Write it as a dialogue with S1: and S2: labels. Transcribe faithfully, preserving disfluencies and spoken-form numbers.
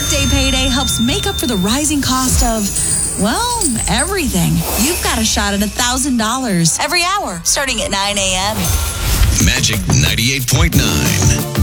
S1: weekday payday helps make up for the rising cost of, well, everything. You've got a shot at one thousand dollars every hour starting at nine a.m.
S2: Magic ninety-eight point nine.